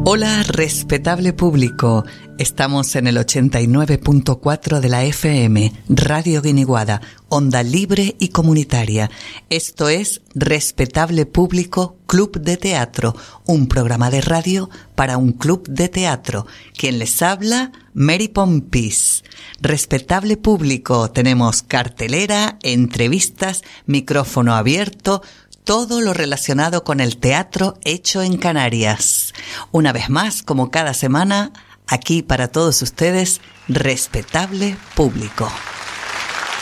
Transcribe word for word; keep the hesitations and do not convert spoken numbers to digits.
Hola, respetable público. Estamos en el ochenta y nueve punto cuatro de la F M, Radio Guiniguada, onda libre y comunitaria. Esto es Respetable Público Club de Teatro, un programa de radio para un club de teatro. Quien les habla, Mary Pompis. Respetable público, tenemos cartelera, entrevistas, micrófono abierto, todo lo relacionado con el teatro hecho en Canarias. Una vez más, como cada semana, aquí para todos ustedes, Respetable Público.